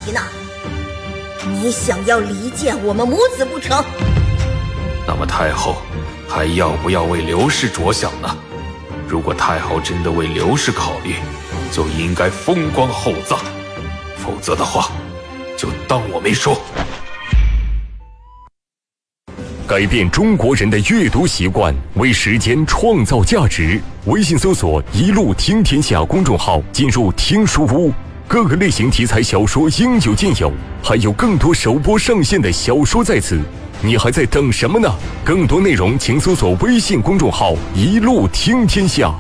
题呢？你想要离间我们母子不成？ 那么太后还要不要为刘氏着想呢？如果太后真的为刘氏考虑，就应该风光厚葬，否则的话，就当我没说。 改变中国人的阅读习惯，为时间创造价值。微信搜索“一路听天下”公众号，进入听书屋，各个类型题材小说应有尽有，还有更多首播上线的小说在此。你还在等什么呢？更多内容请搜索微信公众号“一路听天下”。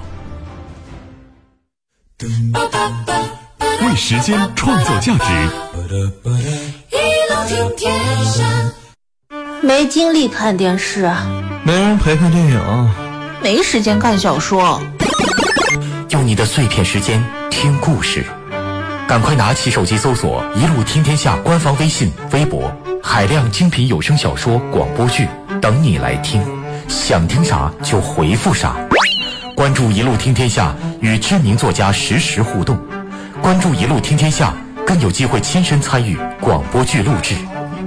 为时间创造价值。 一路听天下。 没精力看电视， 没人陪看电影， 没时间看小说。 用你的碎片时间听故事，赶快拿起手机搜索“一路听天下”官方微信、微博，海量精品有声小说、广播剧等你来听，想听啥就回复啥。关注“一路听天下”，与知名作家实时互动。关注“一路听天下”，更有机会亲身参与广播剧录制。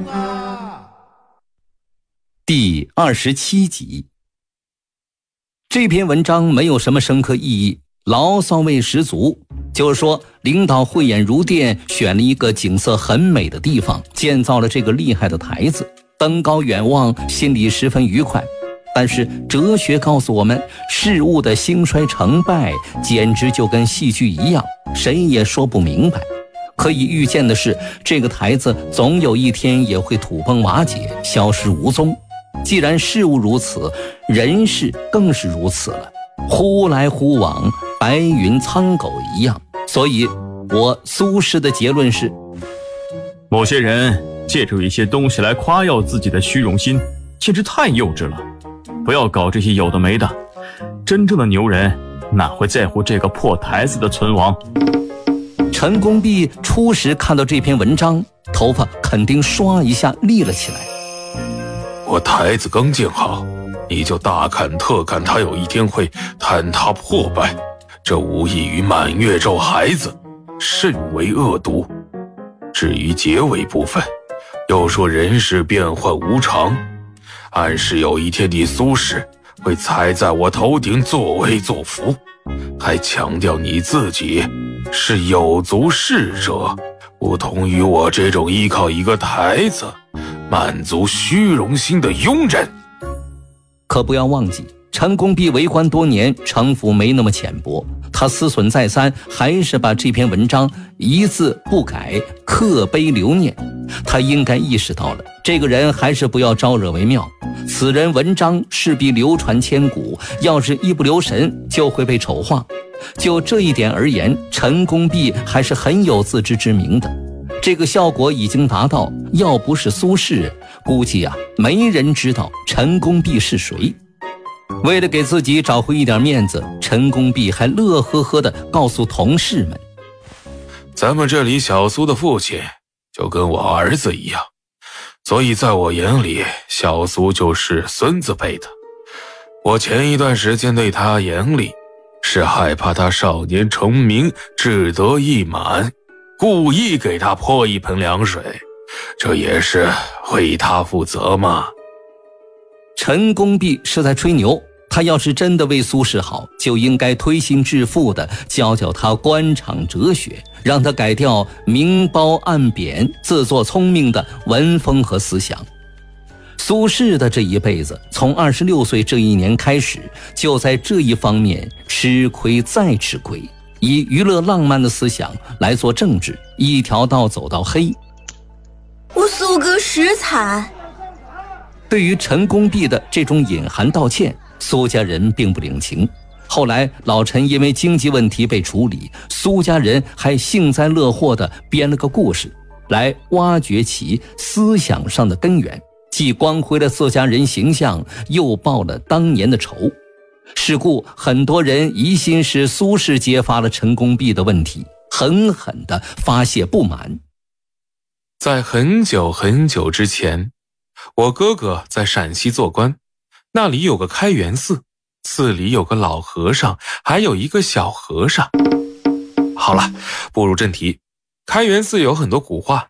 第27集。这篇文章没有什么深刻意义，牢骚味十足。就是说，领导慧眼如电，选了一个景色很美的地方，建造了这个厉害的台子，登高远望，心里十分愉快。但是哲学告诉我们，事物的兴衰成败简直就跟戏剧一样，谁也说不明白。可以预见的是，这个台子总有一天也会土崩瓦解，消失无踪。既然事物如此，人事更是如此了，忽来忽往，白云苍狗一样。所以我苏轼的结论是， 某些人借助一些东西来夸耀自己的虚荣心，简直太幼稚了。不要搞这些有的没的，真正的牛人哪会在乎这个破台子的存亡？ 陈公弼初时看到这篇文章，头发肯定唰一下立了起来。 我台子刚建好，你就大看特看他有一天会坍塌破败，这无异于满月咒孩子，甚为恶毒。至于结尾部分，又说人事变幻无常，暗示有一天你苏轼会踩在我头顶作威作福，还强调你自己是有足适者，不同于我这种依靠一个台子满足虚荣心的庸人。 可不要忘记，陈公弼为官多年，城府没那么浅薄，他思忖再三，还是把这篇文章一字不改刻碑留念。他应该意识到了，这个人还是不要招惹为妙，此人文章势必流传千古，要是一不留神就会被丑化。就这一点而言，陈公弼还是很有自知之明的。这个效果已经达到，要不是苏轼，估计没人知道陈公弼是谁。为了给自己找回一点面子，陈公弼还乐呵呵地告诉同事们， 咱们这里小苏的父亲就跟我儿子一样，所以在我眼里，小苏就是孙子辈的。我前一段时间对他严厉，是害怕他少年成名，志得意满，故意给他泼一盆凉水，这也是为他负责嘛。 陈公弼是在吹牛，他要是真的为苏轼好，就应该推心置腹地教教他官场哲学，让他改掉明褒暗贬、自作聪明的文风和思想。苏轼的这一辈子，从26岁这一年开始，就在这一方面吃亏再吃亏，以娱乐浪漫的思想来做政治，一条道走到黑。 我苏哥实惨。 对于陈公弼的这种隐含道歉，苏家人并不领情。后来老陈因为经济问题被处理，苏家人还幸灾乐祸地编了个故事来挖掘其思想上的根源，既光辉了自家人形象，又报了当年的仇。是故很多人疑心是苏轼揭发了陈公弼的问题，狠狠地发泄不满。 在很久很久之前，我哥哥在陕西做官，那里有个开元寺，寺里有个老和尚，还有一个小和尚。好了，步入正题，开元寺有很多古画，